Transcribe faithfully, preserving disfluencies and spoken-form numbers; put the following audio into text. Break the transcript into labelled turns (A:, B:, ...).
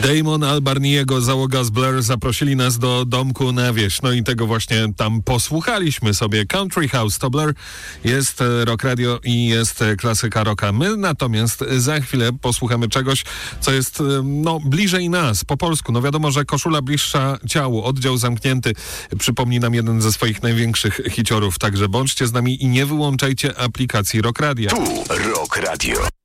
A: Damon Albarn i jego załoga z Blur zaprosili nas do domku na wieś. No i tego właśnie tam posłuchaliśmy sobie. Country House to Blur, jest Rock Radio i jest klasyka rocka. My natomiast za chwilę posłuchamy czegoś, co jest no bliżej nas, po polsku. No wiadomo, że koszula bliższa ciału, oddział zamknięty przypomni nam jeden ze swoich największych hiciorów. Także bądźcie z nami i nie wyłączajcie aplikacji Rock Radio.
B: Tu Rock Radio.